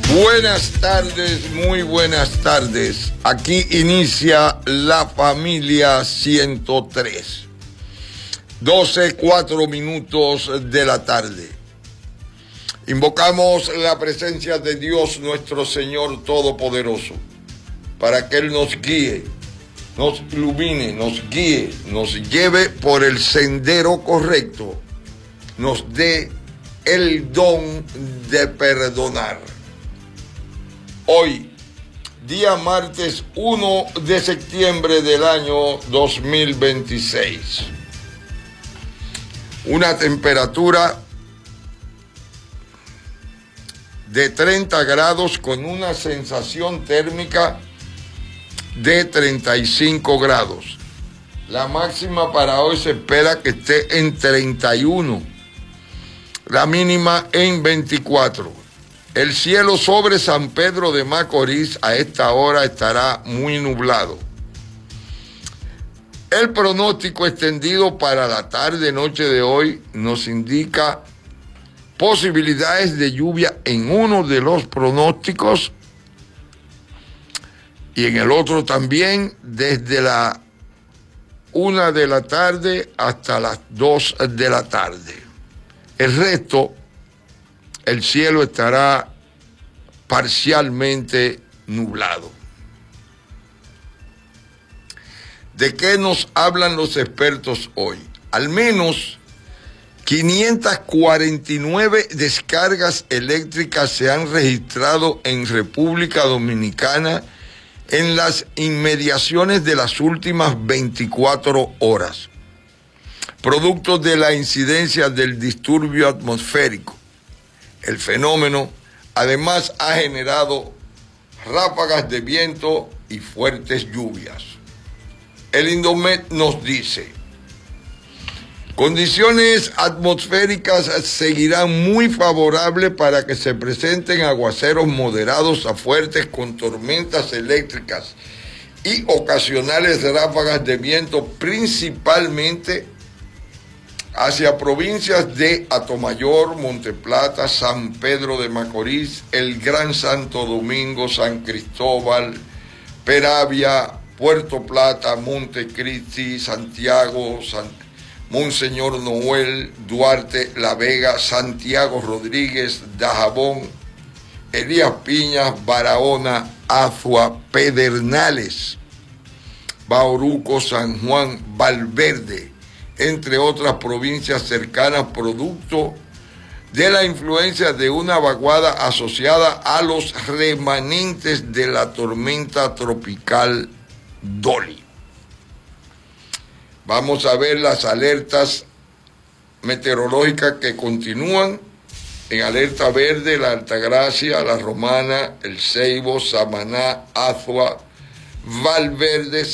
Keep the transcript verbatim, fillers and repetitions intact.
Buenas tardes, muy buenas tardes. Aquí inicia la familia ciento tres. doce, cuatro minutos de la tarde. Invocamos la presencia de Dios nuestro Señor Todopoderoso para que Él nos guíe, nos ilumine, nos guíe, nos lleve por el sendero correcto, nos dé el don de perdonar. Hoy, día martes uno de septiembre del año dos mil veintiséis. Una temperatura de treinta grados con una sensación térmica de treinta y cinco grados. La máxima para hoy se espera que esté en treinta y uno. La mínima en veinticuatro. El cielo sobre San Pedro de Macorís a esta hora estará muy nublado. El pronóstico extendido para la tarde-noche de hoy nos indica posibilidades de lluvia en uno de los pronósticos y en el otro también desde la una de la tarde hasta las dos de la tarde. El resto, el cielo estará parcialmente nublado. ¿De qué nos hablan los expertos hoy? Al menos quinientas cuarenta y nueve descargas eléctricas se han registrado en República Dominicana en las inmediaciones de las últimas veinticuatro horas, producto de la incidencia del disturbio atmosférico. El fenómeno además ha generado ráfagas de viento y fuertes lluvias. El Indomet nos dice: condiciones atmosféricas seguirán muy favorables para que se presenten aguaceros moderados a fuertes con tormentas eléctricas y ocasionales ráfagas de viento, principalmente hacia provincias de Atomayor, Monteplata, San Pedro de Macorís, el Gran Santo Domingo, San Cristóbal, Peravia, Puerto Plata, Montecristi, Santiago, San Monseñor Noel, Duarte, La Vega, Santiago Rodríguez, Dajabón, Elías Piñas, Barahona, Azua, Pedernales, Bauruco, San Juan, Valverde, entre otras provincias cercanas, producto de la influencia de una vaguada asociada a los remanentes de la tormenta tropical Dolly. Vamos a ver las alertas meteorológicas que continúan. En alerta verde, la Altagracia, la Romana, el Ceibo, Samaná, Azua, Valverde,